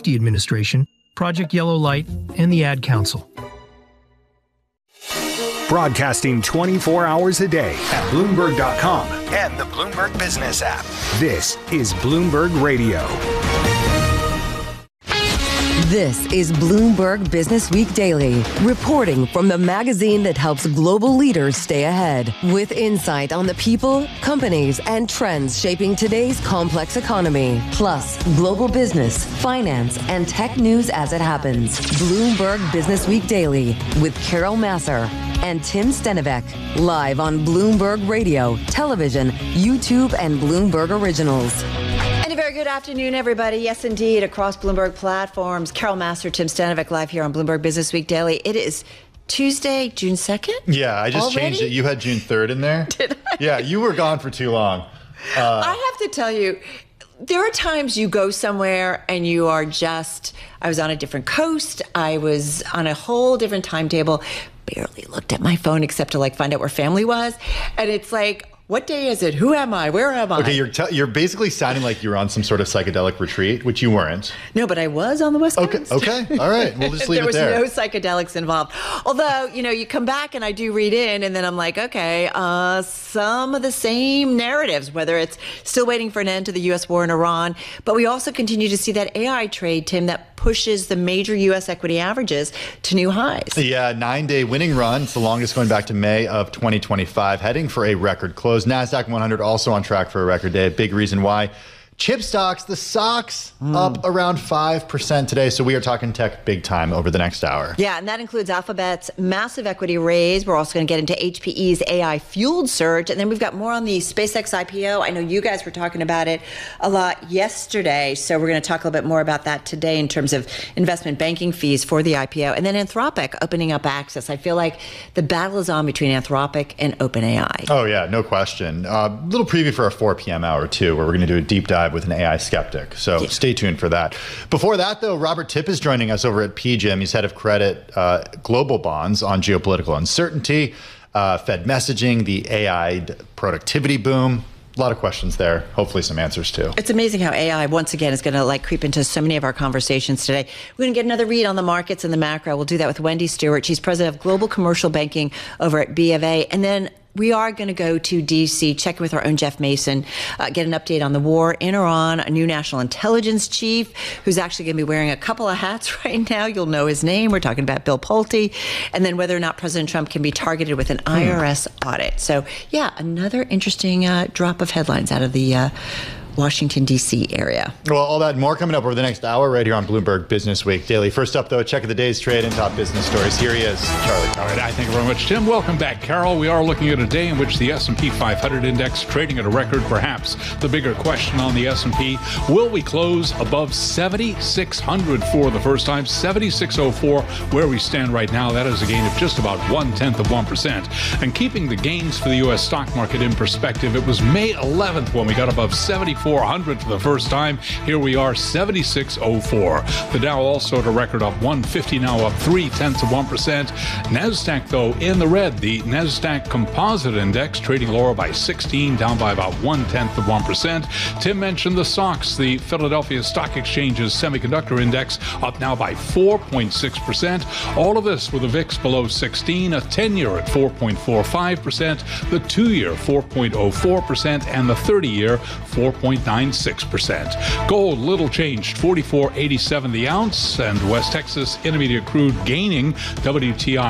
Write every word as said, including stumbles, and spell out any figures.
Administration, Project Yellow Light, and the Ad Council. Broadcasting twenty-four hours a day at Bloomberg dot com and the Bloomberg Business app. This is Bloomberg Radio. This is Bloomberg Business Week Daily, reporting from the magazine that helps global leaders stay ahead, with insight on the people, companies, and trends shaping today's complex economy, plus global business, finance, and tech news as it happens. Bloomberg Business Week Daily with Carol Massar and Tim Stenovec, live on Bloomberg Radio, television, YouTube, and Bloomberg Originals. And a very good afternoon, everybody. Yes, indeed, across Bloomberg platforms. Carol Massar, Tim Stenovec, live here on Bloomberg Business Week Daily. It is Tuesday, June second? Yeah, I just Already? changed it. You had June third in there. Did I? Yeah, you were gone for too long. Uh, I have to tell you, there are times you go somewhere and you are just, I was on a different coast. I was on a whole different timetable, barely looked at my phone except to like find out where family was. And it's like, what day is it? Who am I? Where am I? Okay, you're te- you're basically sounding like you're on some sort of psychedelic retreat, which you weren't. No, but I was on the West Coast. Okay, okay, all right. We'll just leave there it there. There was no psychedelics involved. Although, you know, you come back and I do read in and then I'm like, okay, uh, some of the same narratives, whether it's still waiting for an end to the U S war in Iran, but we also continue to see that A I trade, Tim, that pushes the major U S equity averages to new highs. Yeah, nine-day winning run. It's the longest going back to May of twenty twenty-five, heading for a record close. NASDAQ one hundred also on track for a record day. Big reason why. Chip stocks, the stocks mm. up around five percent today. So we are talking tech big time over the next hour. Yeah, and that includes Alphabet's massive equity raise. We're also going to get into H P E's A I-fueled surge. And then we've got more on the SpaceX I P O. I know you guys were talking about it a lot yesterday. So we're going to talk a little bit more about that today in terms of investment banking fees for the I P O. And then Anthropic opening up access. I feel like the battle is on between Anthropic and OpenAI. Oh, yeah, no question. A uh, little preview for our four p.m. hour, too, where we're going to do a deep dive with an A I skeptic. So yeah. Stay tuned for that. Before that, though, Robert Tipp is joining us over at P G I M. He's head of credit uh, global bonds on geopolitical uncertainty, uh, Fed messaging, the A I productivity boom. A lot of questions there. Hopefully some answers, too. It's amazing how A I, once again, is going to like creep into so many of our conversations today. We're going to get another read on the markets and the macro. We'll do that with Wendy Stewart. She's president of global commercial banking over at B of A. And then we are going to go to D C, check with our own Jeff Mason, uh, get an update on the war in Iran, a new national intelligence chief who's actually going to be wearing a couple of hats right now. You'll know his name. We're talking about Bill Pulte. And then whether or not President Trump can be targeted with an I R S hmm. audit. So, yeah, another interesting uh, drop of headlines out of the uh, Washington, D C area. Well, all that and more coming up over the next hour right here on Bloomberg Business Week Daily. First up, though, a check of the day's trade and top business stories. Here he is, Charlie. All right, I thank you very much, Tim. Welcome back, Carol. We are looking at a day in which the S and P five hundred index trading at a record. Perhaps the bigger question on the S and P, will we close above seventy-six hundred for the first time? seventy-six oh four, where we stand right now. That is a gain of just about one-tenth of one percent. And keeping the gains for the U S stock market in perspective, it was May eleventh when we got above seventy-four hundred for the first time. Here we are, seventy-six oh four. The Dow also at a record up one fifty, now up three-tenths of one percent. NASDAQ, though, in the red. The NASDAQ Composite Index trading lower by sixteen, down by about one-tenth of one percent. Tim mentioned the S O X, the Philadelphia Stock Exchange's Semiconductor Index, up now by four point six percent. All of this with a V I X below sixteen, a ten-year at four point four five percent, the two-year four point oh four percent, and the thirty-year four point nine six percent. Gold, little changed, forty-four eighty-seven the ounce, and West Texas Intermediate crude gaining. W T I